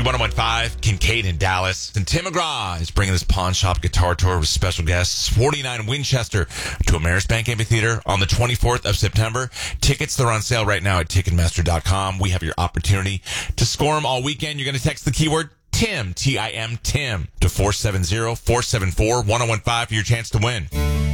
Country 101.5, Kincaid in Dallas. And Tim McGraw is bringing this pawn shop guitar tour with special guests, 49 Winchester to Ameris Bank Amphitheater on the 24th of September. Tickets, they're on sale right now at Ticketmaster.com. We have your opportunity to score them all weekend. You're going to text the keyword Tim, T-I-M, Tim, to 470-474-1015 for your chance to win.